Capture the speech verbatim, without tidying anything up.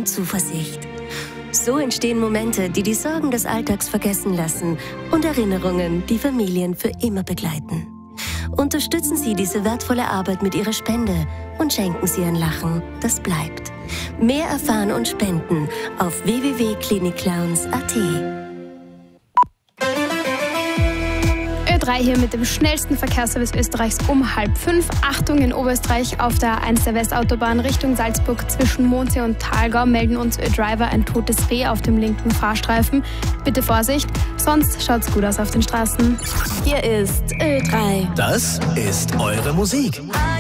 Zuversicht. So entstehen Momente, die die Sorgen des Alltags vergessen lassen und Erinnerungen, die Familien für immer begleiten. Unterstützen Sie diese wertvolle Arbeit mit Ihrer Spende und schenken Sie ein Lachen, das bleibt. Mehr erfahren und spenden auf w w w punkt klinikclowns punkt a t. Ö drei hier mit dem schnellsten Verkehrsservice Österreichs um halb fünf. Achtung, in Oberösterreich auf der A eins der Westautobahn Richtung Salzburg zwischen Mondsee und Thalgau melden uns Ö-Driver ein totes Reh auf dem linken Fahrstreifen. Bitte Vorsicht, sonst schaut's gut aus auf den Straßen. Hier ist Ö drei. Das ist eure Musik.